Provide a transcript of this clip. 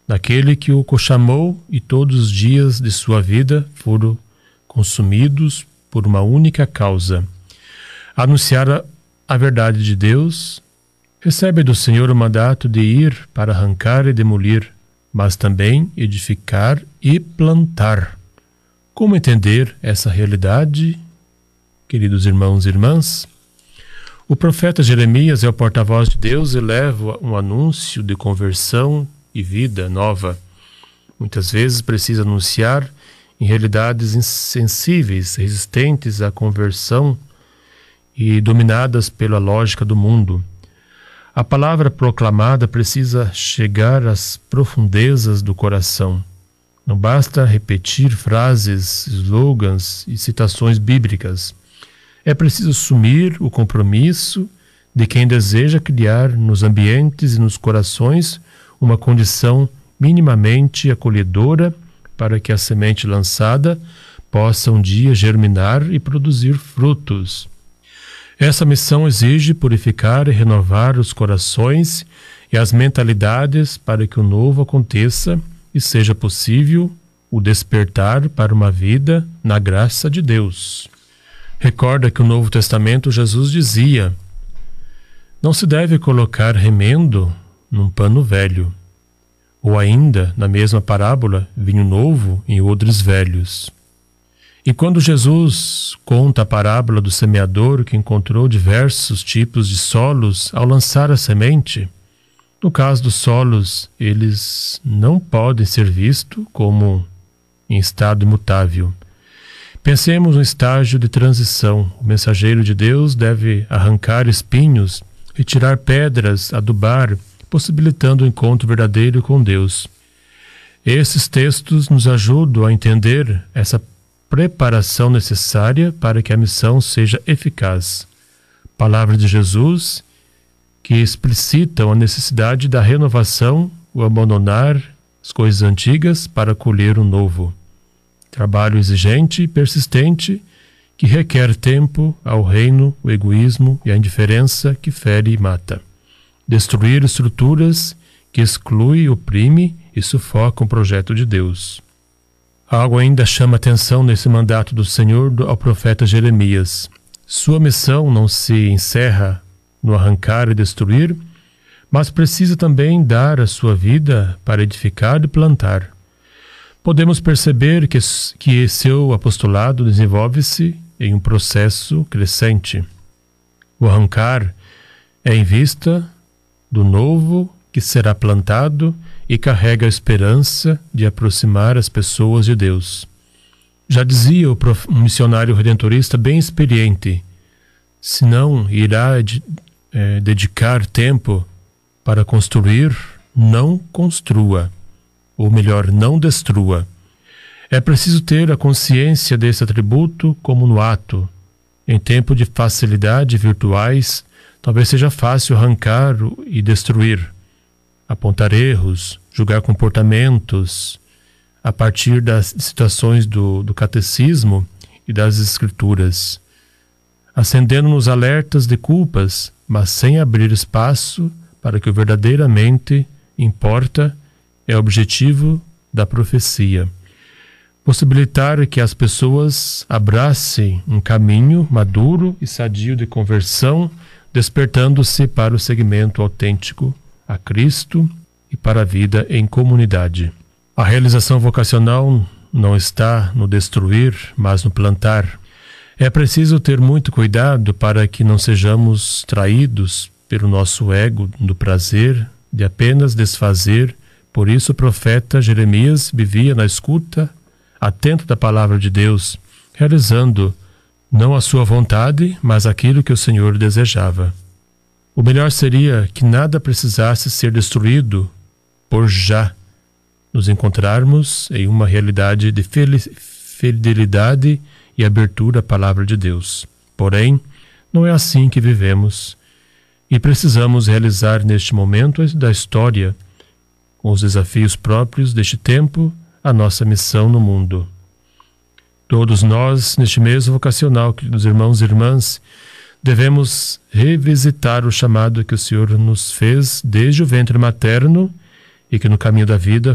naquele que o chamou, e todos os dias de sua vida foram consumidos por uma única causa: anunciar a verdade de Deus. Recebe do Senhor o mandato de ir para arrancar e demolir, mas também edificar e plantar. Como entender essa realidade, queridos irmãos e irmãs? O profeta Jeremias é o porta-voz de Deus e leva um anúncio de conversão e vida nova. Muitas vezes precisa anunciar em realidades insensíveis, resistentes à conversão e dominadas pela lógica do mundo. A palavra proclamada precisa chegar às profundezas do coração. Não basta repetir frases, slogans e citações bíblicas. É preciso assumir o compromisso de quem deseja criar nos ambientes e nos corações uma condição minimamente acolhedora para que a semente lançada possa um dia germinar e produzir frutos. Essa missão exige purificar e renovar os corações e as mentalidades para que o novo aconteça e seja possível o despertar para uma vida na graça de Deus. Recorda que no Novo Testamento Jesus dizia: não se deve colocar remendo num pano velho, ou ainda, na mesma parábola, vinho novo em odres velhos. E quando Jesus conta a parábola do semeador que encontrou diversos tipos de solos ao lançar a semente, no caso dos solos, eles não podem ser vistos como em estado imutável. Pensemos no estágio de transição. O mensageiro de Deus deve arrancar espinhos, retirar pedras, adubar, possibilitando o encontro verdadeiro com Deus. Esses textos nos ajudam a entender essa preparação necessária para que a missão seja eficaz. Palavras de Jesus que explicitam a necessidade da renovação, o abandonar as coisas antigas para colher o novo. Trabalho exigente e persistente que requer tempo ao reino, o egoísmo e a indiferença que fere e mata. Destruir estruturas que exclui, oprime e sufoca o projeto de Deus. Algo ainda chama atenção nesse mandato do Senhor ao profeta Jeremias. Sua missão não se encerra no arrancar e destruir, mas precisa também dar a sua vida para edificar e plantar. Podemos perceber que seu apostolado desenvolve-se em um processo crescente. O arrancar é em vista do novo que será plantado e carrega a esperança de aproximar as pessoas de Deus. Já dizia um missionário redentorista bem experiente: se não irá dedicar tempo para construir, não construa, ou melhor, não destrua. É preciso ter a consciência desse atributo como no ato. Em tempo de facilidade virtuais, talvez seja fácil arrancar e destruir, apontar erros, julgar comportamentos a partir das situações do catecismo e das escrituras, acendendo-nos alertas de culpas, mas sem abrir espaço para que o verdadeiramente importa é o objetivo da profecia. Possibilitar que as pessoas abracem um caminho maduro e sadio de conversão, despertando-se para o segmento autêntico a Cristo e para a vida em comunidade. A realização vocacional não está no destruir, mas no plantar. É preciso ter muito cuidado para que não sejamos traídos pelo nosso ego do prazer de apenas desfazer. Por isso o profeta Jeremias vivia na escuta, atento da palavra de Deus, realizando não a sua vontade, mas aquilo que o Senhor desejava. O melhor seria que nada precisasse ser destruído por já nos encontrarmos em uma realidade de fidelidade e abertura à palavra de Deus. Porém, não é assim que vivemos e precisamos realizar neste momento da história, com os desafios próprios deste tempo, a nossa missão no mundo. Todos nós, neste mês vocacional, queridos irmãos e irmãs, devemos revisitar o chamado que o Senhor nos fez desde o ventre materno e que no caminho da vida